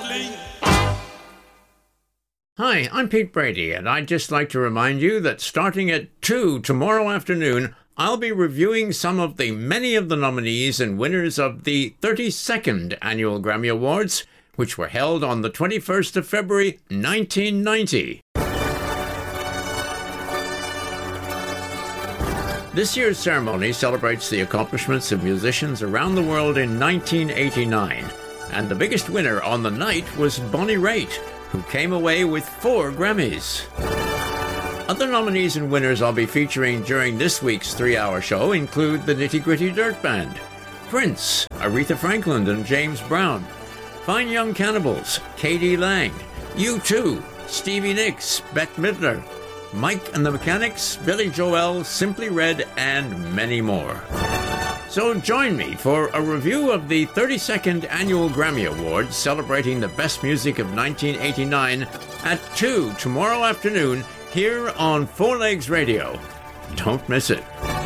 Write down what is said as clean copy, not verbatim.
darling. Hi, I'm Pete Brady, and I'd just like to remind you that starting at 2 tomorrow afternoon, I'll be reviewing many of the nominees and winners of the 32nd Annual Grammy Awards, which were held on the 21st of February, 1990. This year's ceremony celebrates the accomplishments of musicians around the world in 1989, and the biggest winner on the night was Bonnie Raitt, who came away with 4 Grammys. Other nominees and winners I'll be featuring during this week's 3-hour show include the Nitty Gritty Dirt Band, Prince, Aretha Franklin and James Brown, Fine Young Cannibals, K.D. Lang, U2, Stevie Nicks, Bette Midler, Mike and the Mechanics, Billy Joel, Simply Red, and many more. So join me for a review of the 32nd Annual Grammy Awards celebrating the best music of 1989 at 2 tomorrow afternoon here on Four Legs Radio. Don't miss it.